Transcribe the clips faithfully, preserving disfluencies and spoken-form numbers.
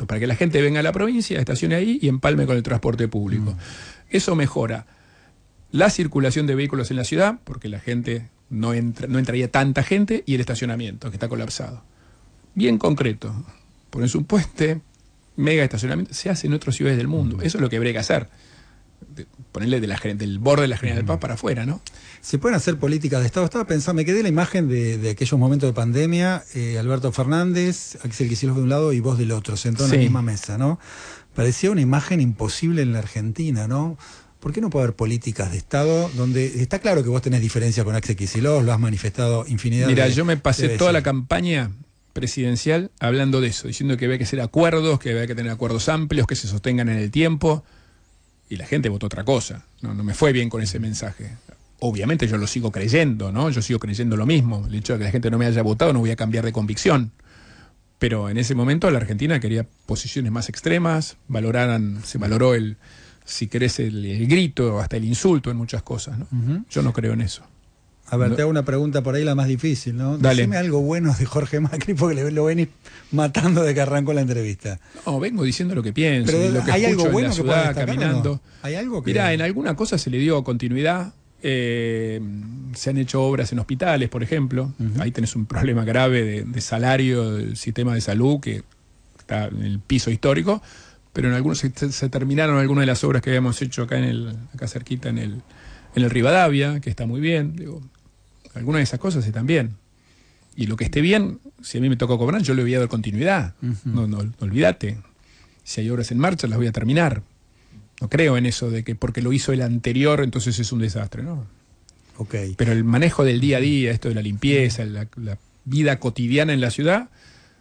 para que la gente venga a la provincia, estacione ahí y empalme con el transporte público. Mm. Eso mejora la circulación de vehículos en la ciudad, porque la gente no, entra, no entraría tanta gente, y el estacionamiento, que está colapsado. Bien concreto. Pones un puente, mega estacionamiento, se hace en otras ciudades del mundo. Mm. Eso es lo que habría que hacer. De, ponerle de la, del borde de la General Paz para afuera, ¿no? Se pueden hacer políticas de Estado. Estaba pensando, me quedé la imagen de, de aquellos momentos de pandemia, eh, Alberto Fernández, Axel Kicillof de un lado y vos del otro, sentado en sí. la misma mesa, ¿no? Parecía una imagen imposible en la Argentina, ¿no? ¿Por qué no puede haber políticas de Estado donde está claro que vos tenés diferencia con Axel Kicillof, lo has manifestado infinidad Mira, de Mira, yo me pasé toda veces. la campaña presidencial hablando de eso, diciendo que había que hacer acuerdos, que había que tener acuerdos amplios, que se sostengan en el tiempo, y la gente votó otra cosa. No, no me fue bien con ese mensaje. Obviamente yo lo sigo creyendo, ¿no? Yo sigo creyendo lo mismo. El hecho de que la gente no me haya votado no voy a cambiar de convicción. Pero en ese momento la Argentina quería posiciones más extremas, valoraran, se valoró el, si querés, el, el grito, hasta el insulto en muchas cosas, ¿no? Uh-huh. Yo no creo en eso. A ver, no. te hago una pregunta por ahí, la más difícil, ¿no? Dale. Decime algo bueno de Jorge Macri, porque lo venís matando de que arrancó la entrevista. No, vengo diciendo lo que pienso, Pero lo que ¿hay escucho algo bueno en la que ciudad, destacar, caminando. ¿no? ¿Hay algo que... Mirá, en alguna cosa se le dio continuidad. Eh, se han hecho obras en hospitales, por ejemplo. Uh-huh. Ahí tenés un problema grave de, de salario del sistema de salud que está en el piso histórico, pero en algunos se, se terminaron algunas de las obras que habíamos hecho acá en el, acá cerquita en el, en el Rivadavia, que está muy bien. Digo, algunas de esas cosas están bien. Y lo que esté bien, si a mí me tocó cobrar, yo le voy a dar continuidad. Uh-huh. No, no, no olvídate. Si hay obras en marcha, las voy a terminar. No creo en eso de que porque lo hizo el anterior, entonces es un desastre, ¿no? Okay. Pero el manejo del día a día, esto de la limpieza, la, la vida cotidiana en la ciudad,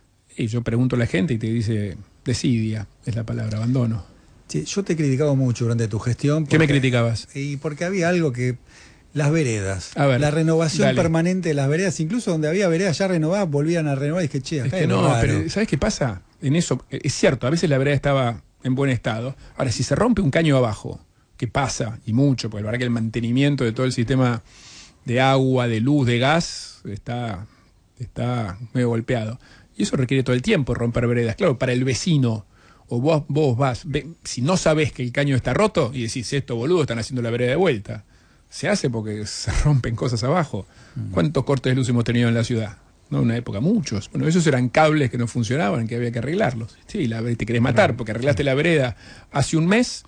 y yo pregunto a la gente y te dice, desidia, es la palabra, abandono. Sí, yo te he criticado mucho durante tu gestión. Porque, ¿qué me criticabas? Y porque había algo que... Las veredas, a ver, la renovación dale. permanente de las veredas, incluso donde había veredas ya renovadas, volvían a renovar y dije, che, acá es que es no, raro. pero ¿sabes qué pasa? En eso, es cierto, a veces la vereda estaba en buen estado. Ahora, si se rompe un caño abajo, que pasa, y mucho, porque la verdad que el mantenimiento de todo el sistema de agua, de luz, de gas, está, está medio golpeado. Y eso requiere todo el tiempo, romper veredas. Claro, para el vecino, o vos, vos vas, ve, si no sabés que el caño está roto, y decís, esto boludo, están haciendo la vereda de vuelta. Se hace porque se rompen cosas abajo. ¿Cuántos cortes de luz hemos tenido en la ciudad? No, en una época muchos. Bueno, esos eran cables que no funcionaban, que había que arreglarlos. Sí, la, te querés matar porque arreglaste la vereda hace un mes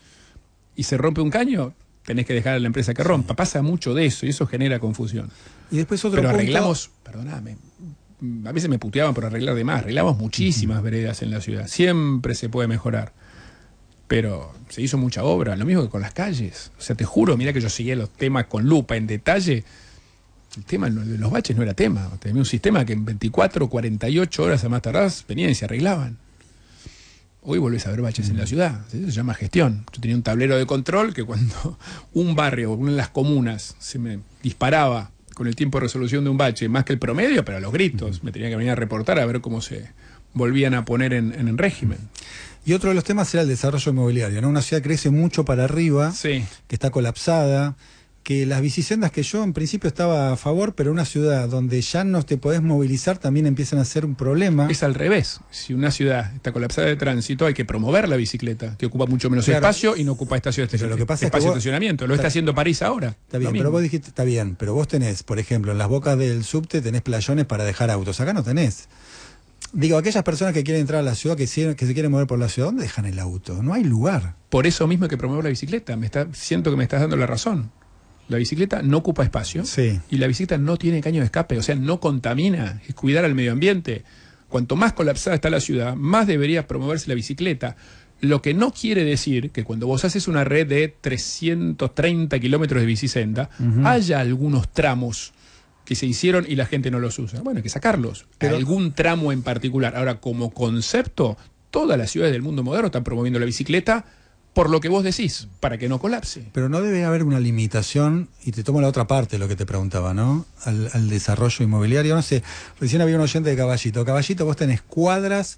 y se rompe un caño, tenés que dejar a la empresa que rompa. Pasa mucho de eso y eso genera confusión. Y después otro Pero punto... arreglamos, perdóname, a veces me puteaban por arreglar de más. Arreglamos muchísimas uh-huh. veredas en la ciudad. Siempre se puede mejorar. Pero se hizo mucha obra, lo mismo que con las calles. O sea, te juro, mira que yo seguía los temas con lupa, en detalle. El tema de los baches no era tema. Tenía un sistema que en veinticuatro, cuarenta y ocho horas a más tardar venían y se arreglaban. Hoy volvés a ver baches mm. en la ciudad. Eso se llama gestión. Yo tenía un tablero de control que cuando un barrio, una de las comunas, se me disparaba con el tiempo de resolución de un bache, más que el promedio, pero a los gritos. Mm. Me tenía que venir a reportar a ver cómo se volvían a poner en, en, en régimen. Y otro de los temas era el desarrollo inmobiliario, ¿no? Una ciudad crece mucho para arriba, sí. que está colapsada, que las bicisendas, que yo en principio estaba a favor, pero una ciudad donde ya no te podés movilizar también empiezan a ser un problema. Es al revés. Si una ciudad está colapsada de tránsito, hay que promover la bicicleta, que ocupa mucho menos claro, espacio y no ocupa espacio de lo que pasa espacio es que vos, de estacionamiento. Lo está, está haciendo París ahora. Está bien, pero vos dijiste, está bien, pero vos tenés, por ejemplo, en las bocas del subte tenés playones para dejar autos. Acá no tenés. Digo, aquellas personas que quieren entrar a la ciudad, que, que se quieren mover por la ciudad, ¿dónde dejan el auto? No hay lugar. Por eso mismo hay que promover la bicicleta. Me está, siento que me estás dando la razón. La bicicleta no ocupa espacio sí. y la bicicleta no tiene caño de escape, o sea, no contamina, es cuidar al medio ambiente. Cuanto más colapsada está la ciudad, más debería promoverse la bicicleta. Lo que no quiere decir que cuando vos haces una red de trescientos treinta kilómetros de bicisenda, uh-huh. haya algunos tramos que se hicieron y la gente no los usa. Bueno, hay que sacarlos. Pero algún tramo en particular. Ahora, como concepto, todas las ciudades del mundo moderno están promoviendo la bicicleta por lo que vos decís, para que no colapse. Pero no debe haber una limitación, y te tomo la otra parte de lo que te preguntaba, ¿no? Al, al desarrollo inmobiliario. No sé, recién había un oyente de Caballito. Caballito, vos tenés cuadras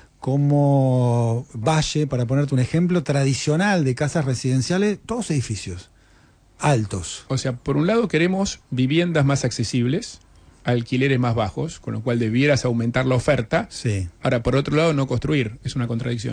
como Valle, para ponerte un ejemplo, tradicional de casas residenciales, todos edificios altos. O sea, por un lado queremos viviendas más accesibles, alquileres más bajos, con lo cual debieras aumentar la oferta. Sí. Ahora, por otro lado, no construir, es una contradicción.